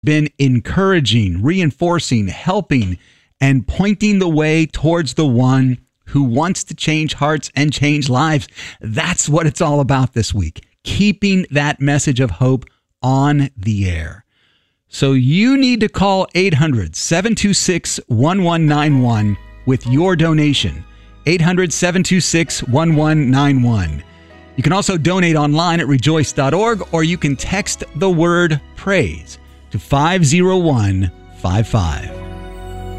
been encouraging, reinforcing, helping, and pointing the way towards the one who wants to change hearts and change lives. That's what it's all about this week, keeping that message of hope on the air. So you need to call 800-726-1191 with your donation. 800-726-1191. You can also donate online at rejoice.org, or you can text the word praise to 50155.